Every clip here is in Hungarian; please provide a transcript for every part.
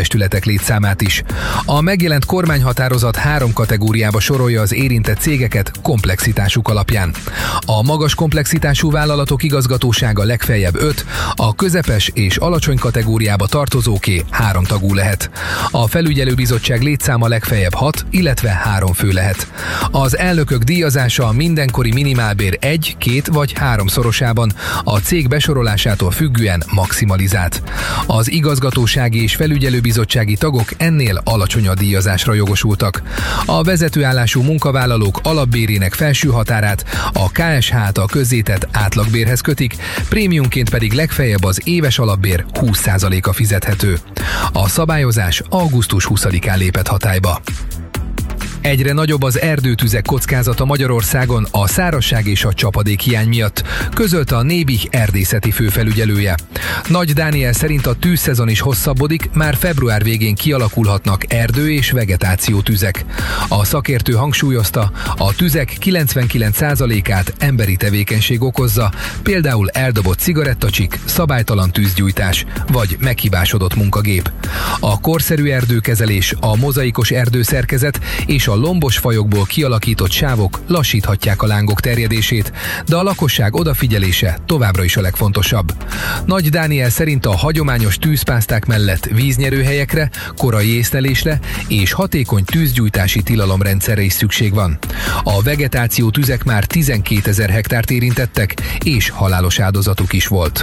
testületek létszámát is. A megjelent kormányhatározat 3 kategóriába sorolja az érintett cégeket komplexitásuk alapján. A magas komplexitású vállalatok igazgatósága legfeljebb 5, a közepes és alacsony kategóriába tartozóké 3 tagú lehet. A felügyelőbizottság létszáma legfeljebb 6, illetve 3 fő lehet. Az elnökök díjazása a mindenkori minimálbér 1, 2 vagy 3-szorosában, a cég besorolásától függően maximalizált. Az igazgatósági és felügyelőbizottsági tagok ennél alacsonyabb díjazásra jogosultak. A vezetőállású munkavállalók alapbérének felső határát a KSH által közzétett átlagbérhez kötik, prémiumként pedig legfeljebb az éves alapbér 20%-a fizethető. A szabályozás augusztus 20-án lépett hatályba. Egyre nagyobb az erdőtüzek kockázata Magyarországon a szárazság és a csapadékhiány miatt, közölte a Nébih erdészeti főfelügyelője. Nagy Dániel szerint a tűzszezon is hosszabbodik, már február végén kialakulhatnak erdő- és vegetációtüzek. A szakértő hangsúlyozta, a tüzek 99%-át emberi tevékenység okozza, például eldobott cigarettacsik, szabálytalan tűzgyújtás vagy meghibásodott munkagép. A korszerű erdőkezelés, a mozaikos erdőszerkezet és a lombos fajokból kialakított sávok lassíthatják a lángok terjedését, de a lakosság odafigyelése továbbra is a legfontosabb. Nagy Dániel szerint a hagyományos tűzpászták mellett víznyerőhelyekre, korai észlelésre és hatékony tűzgyújtási tilalomrendszerre is szükség van. A vegetáció tüzek már 12 000 hektárt érintettek, és halálos áldozatuk is volt.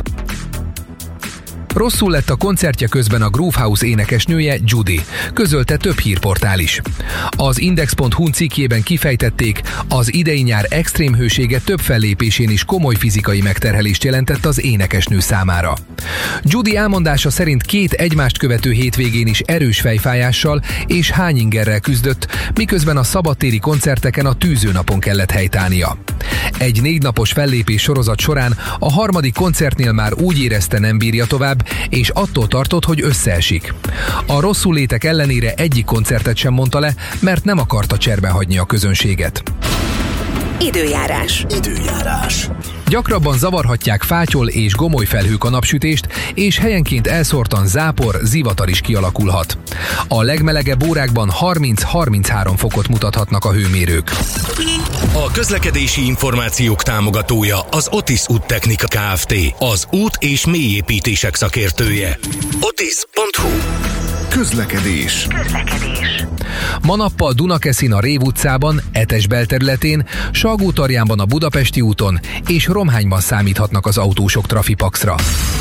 Rosszul lett a koncertje közben a Groove House énekesnője, Judy, közölte több hírportál is. Az Index.hu cikkében kifejtették, az idei nyár extrém hősége több fellépésén is komoly fizikai megterhelést jelentett az énekesnő számára. Judy elmondása szerint 2 egymást követő hétvégén is erős fejfájással és hányingerrel küzdött, miközben a szabadtéri koncerteken a tűzőnapon kellett helytállnia. Egy 4 napos fellépés sorozat során a 3. koncertnél már úgy érezte, nem bírja tovább, és attól tartott, hogy összeesik. A rosszul létek ellenére egyik koncertet sem mondta le, mert nem akarta cserben hagyni a közönséget. Időjárás. Gyakrabban zavarhatják fátyol és gomoly felhők a napsütést, és helyenként elszórtan zápor, zivatar is kialakulhat. A legmelegebb órákban 30-33 fokot mutathatnak a hőmérők. A közlekedési információk támogatója az Otis Úttechnika Kft. Az út- és mélyépítések szakértője. Otis.hu. Közlekedés. Ma nappal Dunakeszin a Rév utcában, Etes belterületén, Salgótarjánban a Budapesti úton és Romhányban számíthatnak az autósok trafipaxra.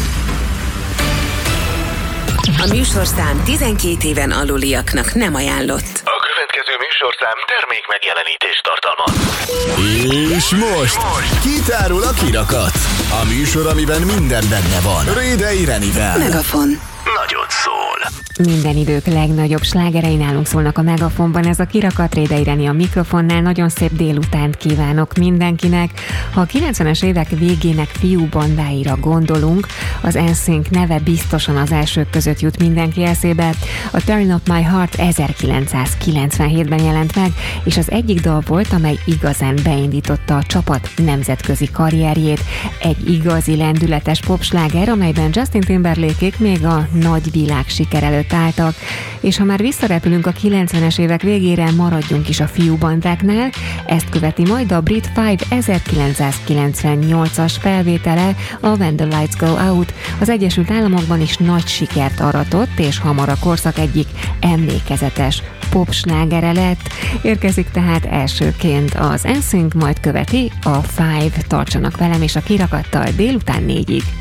A műsorszám 12 éven aluliaknak nem ajánlott. A következő műsorszám termék megjelenítést tartalmaz. És most kitárul a kirakat. A műsor, amiben minden benne van. Rédei Renivel. Megafon. Nagyot szól. Minden idők legnagyobb slágerei nálunk szólnak a Megafonban. Ez a kirakat, Rédei Reni a mikrofonnál. Nagyon szép délutánt kívánok mindenkinek. Ha a 90-es évek végének fiúbandáira gondolunk, az NSYNC neve biztosan az elsők között jut mindenki eszébe. A Turn Up My Heart 1997-ben jelent meg, és az egyik dal volt, amely igazán beindította a csapat nemzetközi karrierjét. Egy igazi lendületes popsláger, amelyben Justin Timberlake-ék még a nagy világ siker előtt álltak. És ha már visszarepülünk a 90-es évek végére, maradjunk is a fiúbandáknál. Ezt követi majd a Brit Five 1998-as felvétele, a When the Lights Go Out. Az Egyesült Államokban is nagy sikert aratott, és hamar a korszak egyik emlékezetes popslágere lett. Érkezik tehát elsőként az NSYNC, majd követi a Five. Tartsanak velem és a kirakattal délután 4-ig.